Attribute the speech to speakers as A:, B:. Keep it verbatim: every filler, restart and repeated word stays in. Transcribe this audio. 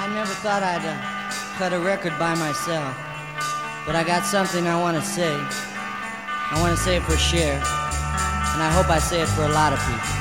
A: I never thought I'd uh, cut a record by myself, but I got something I want to say. I want to say it for Cher, and I hope I say it for a lot of people.